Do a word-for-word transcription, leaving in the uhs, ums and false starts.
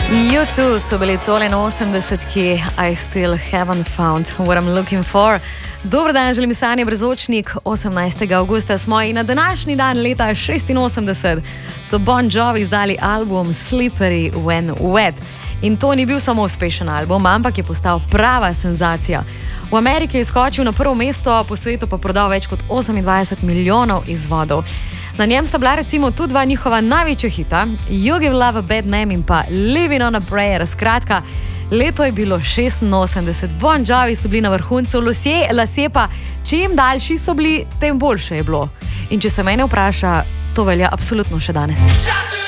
U dva so bili tole na osemdesetki, I still haven't found what I'm looking for. Dober dan, želim Sanja Brezočnik. osemnajstega avgusta smo in na današnji dan leta šestinosemdeset so Bon Jovi izdali album Slippery When Wet. In to ni bil samo uspešen album, ampak je postal prava senzacija. V Ameriki je skočil na prvo mesto, po svetu pa prodal več kot osemindvajset milijonov izvodov. Na njem sta bila recimo tudi dva njihova največja hita, You Give Love a Bad Name in pa Living on a Prayer. Skratka, leto je bilo šestinosemdeset, Bon Jovi so bili na vrhuncu, lasje, lasje pa čim daljši so bili, tem boljše je bilo. In če se mene vpraša, to velja absolutno še danes.